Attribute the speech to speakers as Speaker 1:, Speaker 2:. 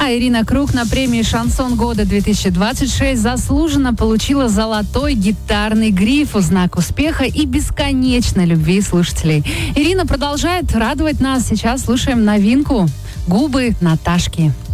Speaker 1: А Ирина Круг на премии «Шансон года 2026» заслуженно получила золотой гитарный гриф в знак успеха и бесконечной любви слушателей. Ирина продолжает радовать нас. Сейчас слушаем новинку «Губы Наташки».